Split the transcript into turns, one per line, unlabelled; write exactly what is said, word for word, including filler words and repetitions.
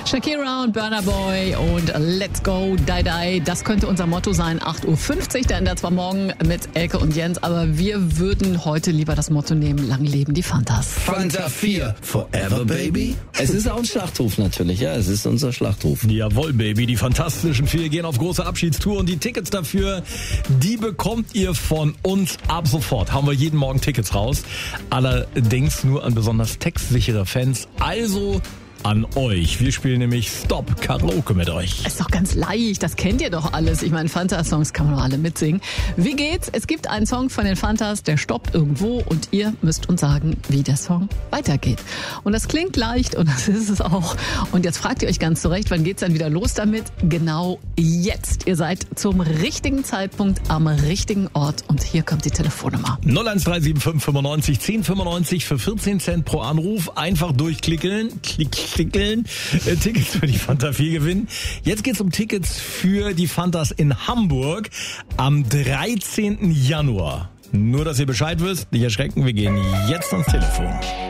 Shakira und Burna Boy und Let's Go, Die Die. Das könnte unser Motto sein, acht Uhr fünfzig. Der ändert zwar morgen mit Elke und Jens, aber wir würden heute lieber das Motto nehmen, lang leben die Fantas.
Fanta vier, forever baby. Es ist auch ein Schlachtruf natürlich, ja, es ist unser Schlachtruf.
Jawohl, Baby, die Fantastischen Vier gehen auf große Abschiedstour und die Tickets dafür, die bekommt ihr von uns ab sofort. Haben wir jeden Morgen Tickets raus. Allerdings nur an besonders textsichere Fans. Also an euch. Wir spielen nämlich Stop Karaoke mit euch.
Ist doch ganz leicht, das kennt ihr doch alles. Ich meine, Fanta-Songs kann man doch alle mitsingen. Wie geht's? Es gibt einen Song von den Fantas, der stoppt irgendwo und ihr müsst uns sagen, wie der Song weitergeht. Und das klingt leicht und das ist es auch. Und jetzt fragt ihr euch ganz zurecht, wann geht's dann wieder los damit? Genau jetzt. Ihr seid zum richtigen Zeitpunkt am richtigen Ort und hier kommt die Telefonnummer.
null eins drei sieben fünf fünfundneunzig zehn fünfundneunzig für vierzehn Cent pro Anruf. Einfach durchklickeln. Klick, klickeln. Äh, Tickets für die Fanta vier gewinnen. Jetzt geht's um Tickets für die Fantas in Hamburg am dreizehnten Januar. Nur, dass ihr Bescheid wisst, nicht erschrecken, wir gehen jetzt ans Telefon.